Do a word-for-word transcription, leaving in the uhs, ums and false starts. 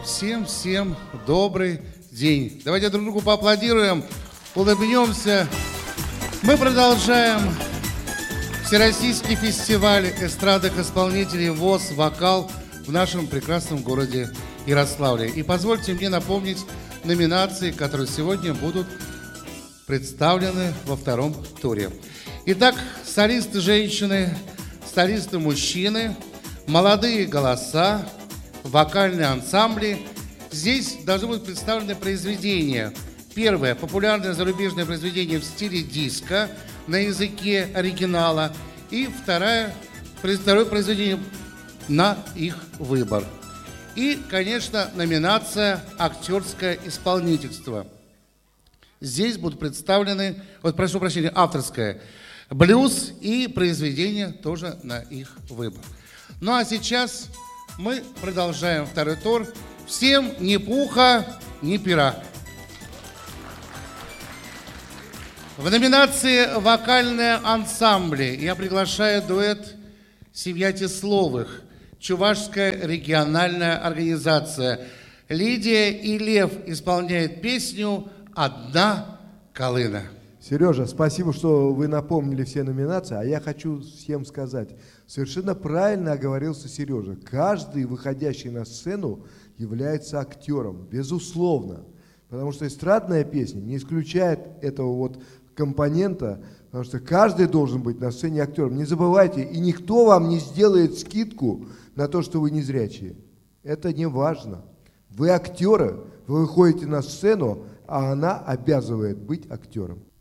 Всем-всем добрый день. Давайте друг другу поаплодируем, улыбнемся. Мы продолжаем Всероссийский фестиваль эстрадных исполнителей ВОС «Вокал» в нашем прекрасном городе Ярославле. И позвольте мне напомнить номинации, которые сегодня будут представлены во втором туре. Итак, солисты женщины, солисты мужчины, молодые голоса, вокальные ансамбли. Здесь должны быть представлены произведения. Первое – популярное зарубежное произведение в стиле диско на языке оригинала. И второе, второе произведение на их выбор. И, конечно, номинация «Актерское исполнительство». Здесь будут представлены, вот прошу прощения, авторское, блюз и произведения тоже на их выбор. Ну а сейчас мы продолжаем второй тур. Всем ни пуха, ни пера. В номинации «Вокальные ансамбли» я приглашаю дуэт «Семья Тесловых», Чувашская региональная организация. Лидия и Лев исполняют песню «Одна колына». Сережа, спасибо, что вы напомнили все номинации, а я хочу всем сказать, совершенно правильно оговорился Сережа. Каждый, выходящий на сцену, является актером, безусловно. Потому что эстрадная песня не исключает этого вот компонента, потому что каждый должен быть на сцене актером. Не забывайте, и никто вам не сделает скидку на то, что вы незрячие. Это не важно. Вы актеры, вы выходите на сцену, а она обязывает быть актером.